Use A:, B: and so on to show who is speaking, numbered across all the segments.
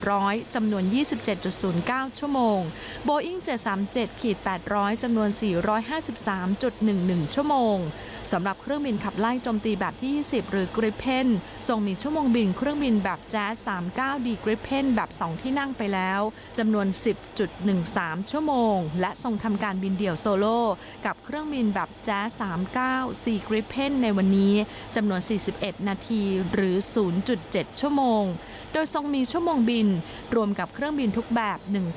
A: 800จำนวน 27.09 ชั่วโมง Boeing 737-800 จำนวน 453.11 ชั่วโมงสำหรับเครื่องบินขับไล่โจมตีแบบที่ 20 หรือ Gripen ทรงมีชั่วโมงบินเครื่องบินแบบ Jazz 39D Gripen แบบ 2 ที่นั่งไปแล้วจำนวน 10.13 ชั่วโมงและทรงทำการบินเดี่ยวโซโล่กับเครื่องบินแบบ Jazz 39C Gripen ในวันนี้จำนวน 41 นาทีหรือ 0.7 ชั่วโมงโดยทรงมีชั่วโมงบินรวมกับเครื่องบินทุกแบบ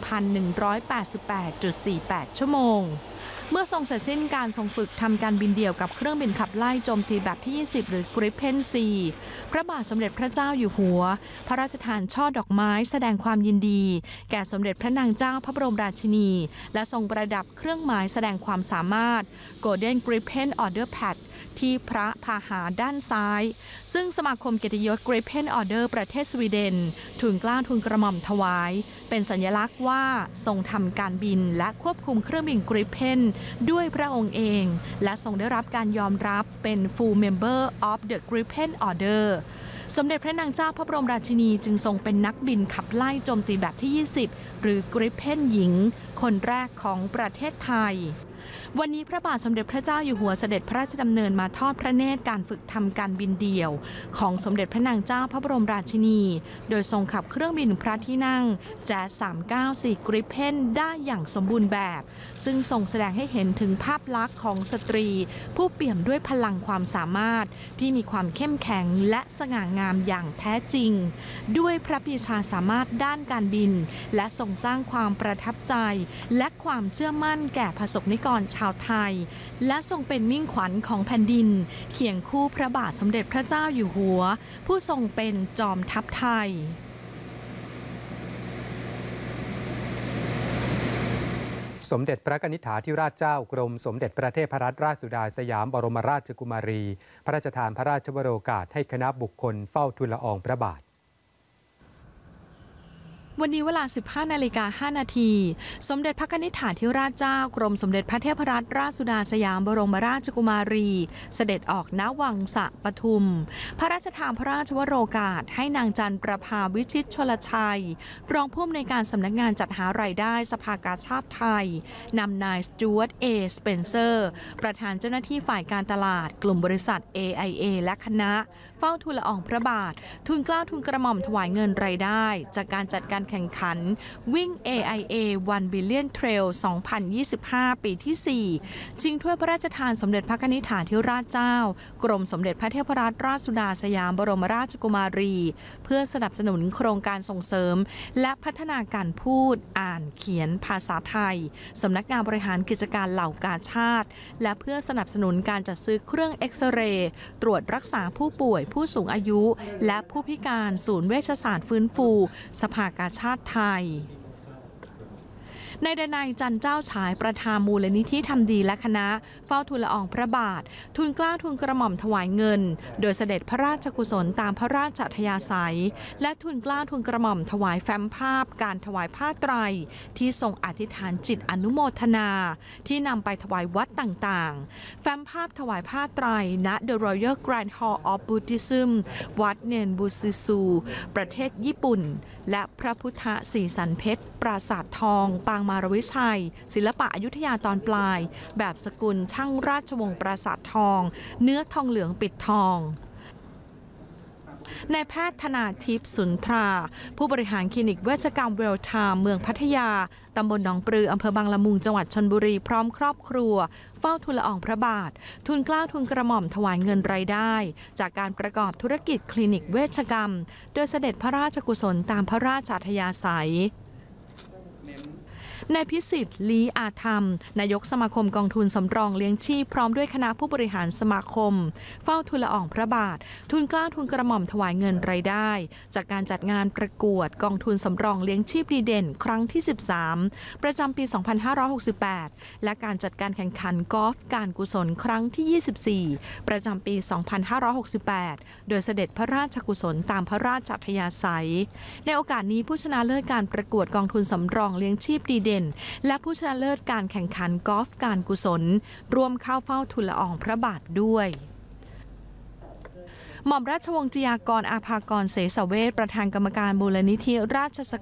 A: 1,188.48 ชั่วโมงเมื่อทรงเสร็จสิ้นการทรงฝึกทำการบินเดี่ยวกับเครื่องบินขับไล่โจมตีแบบที่ 20 หรือ Gripen C พระบาทสมเด็จพระเจ้าอยู่หัวพระราชทานช่อดอกไม้แสดงความยินดีแก่สมเด็จพระนางเจ้าพระบรมราชินีและทรงประดับเครื่องหมายแสดงความสามารถ Golden Gripen Order Padที่พระพาหาด้านซ้ายซึ่งสมาคมเกียรติยศ Gripen Order ประเทศสวีเดนทูลเกล้าทูลกระหม่อมถวายเป็นสัญลักษณ์ว่าทรงทำการบินและควบคุมเครื่องบิน Gripen ด้วยพระองค์เองและทรงได้รับการยอมรับเป็น Full Member of the Gripen Order สมเด็จพระนางเจ้าพระบรมราชินีจึงทรงเป็นนักบินขับไล่โจมตีแบบที่ 20 หรือ Gripen หญิงคนแรกของประเทศไทยวันนี้พระบาทสมเด็จพระเจ้าอยู่หัวเสด็จพระราชดำเนินมาทอดพระเนตรการฝึกทำการบินเดี่ยวของสมเด็จพระนางเจ้าพระบรมราชินีโดยทรงขับเครื่องบินพระที่นั่ง Jazz 39C Gripen ได้อย่างสมบูรณ์แบบซึ่งทรงแสดงให้เห็นถึงภาพลักษณ์ของสตรีผู้เปี่ยมด้วยพลังความสามารถที่มีความเข้มแข็งและสง่างามอย่างแท้จริงด้วยพระปรีชาสามารถด้านการบินและทรงสร้างความประทับใจและความเชื่อมั่นแก่ประสบนิกรชาวไทยและทรงเป็นมิ่งขวัญของแผ่นดินเคียงคู่พระบาทสมเด็จพระเจ้าอยู่หัวผู้ทรงเป็นจอมทัพไทย
B: สมเด็จพระนิธิถาธิราชเจ้ากรมสมเด็จพระเทพรัตนราชสุดาสยามบรมราชกุมารีพระราชทานพระราชวโรกาสให้คณะบุคคลเฝ้าทูลละอองพระบาท
A: วันนี้เวลา 15:05 นาทีสมเด็จพระนิธิถาธิราชเจ้ากรมสมเด็จพระเทพรัตนราชสุดาสยามบรมราชกุมารีเสด็จออกณวังสะปทุมพระราชทานพระราชวโรกาสให้นางจันประภาวิชิตชลชัยรองผู้อำนวยการสำนักงานจัดหารายได้สภากาชาดไทยนำนายสจ๊วต เอ สเปนเซอร์ประธานเจ้าหน้าที่ฝ่ายการตลาดกลุ่มบริษัท AIA และคณะเฝ้าทูลละอองพระบาททูลเกล้าทูลกระหม่อมถวายเงินรายได้จากการจัดการแข่งขันวิ่ง AIA 1 Billion Trail 2025 ปีที่ 4 ชิงถ้วยพระราชทานสมเด็จพระนิธิถาธิราชเจ้ากรมสมเด็จพระเทพรัตนราชสุดาสยามบรมราชกุมารีเพื่อสนับสนุนโครงการส่งเสริมและพัฒนาการพูดอ่านเขียนภาษาไทยสำนักงานบริหารกิจการเหล่ากาชาดและเพื่อสนับสนุนการจัดซื้อเครื่องเอ็กซเรย์ตรวจรักษาผู้ป่วยผู้สูงอายุและผู้พิการศูนย์เวชศาสตร์ฟื้นฟูสภากาชาดไทยนายดนัยจันเจ้าฉายประธานมูลนิธิทำดีและคณะเฝ้าทูลละอองพระบาททูลเกล้าทูลกระหม่อมถวายเงินโดยเสด็จพระราชกุศลตามพระราชอัธยาศัยและทูลเกล้าทูลกระหม่อมถวายแฟ้มภาพการถวายผ้าไตรที่ทรงอธิษฐานจิตอนุโมทนาที่นำไปถวายวัดต่างๆแฟ้มภาพถวายผ้าไตรณ The Royal Grand Hall of Buddhism วัดเนนบูซิซูประเทศญี่ปุ่นและพระพุทธศรีสันเพชรปราสาททองปางมารวิชัยศิลปะอยุธยาตอนปลายแบบสกุลช่างราชวงศ์ปราสาททองเนื้อทองเหลืองปิดทองนายแพทย์ธนาทิพย์สุนทราผู้บริหารคลินิกเวชกรรมเวลไทม์เมืองพัทยาตำบลหนองปลืออำเภอบางละมุงจังหวัดชลบุรีพร้อมครอบครัวเฝ้าทูลละอองพระบาททูลเกล้าทูลกระหม่อมถวายเงินรายได้จากการประกอบธุรกิจคลินิกเวชกรรมโดยเสด็จพระราชกุศลตามพระราชอัธยาศัยนายพิสิทธิ์ลีอาธรรมนายกสมาคมกองทุนสำรองเลี้ยงชีพพร้อมด้วยคณะผู้บริหารสมาคมเฝ้าทูลละอองพระบาททูลเกล้าทูลกระหม่อมถวายเงินรายได้จากการจัดงานประกวดกองทุนสำรองเลี้ยงชีพดีเด่นครั้งที่ 13 ประจำปี 2568 และการจัดการแข่งขันกอล์ฟการกุศลครั้งที่ 24 ประจำปี 2568 โดยเสด็จพระราชกุศลตามพระราชอัธยาศัยในโอกาสนี้ผู้ชนะเลิศการประกวดกองทุนสำรองเลี้ยงชีพดีเด่นและผู้ชนะเลิศการแข่งขันกอล์ฟการกุศลร่วมเข้าเฝ้าทูลละอองพระบาทด้วยหม่อมราชวงศ์จิยากรอาภากรเสสเวชประธานกรรมการมูลนิธิราชส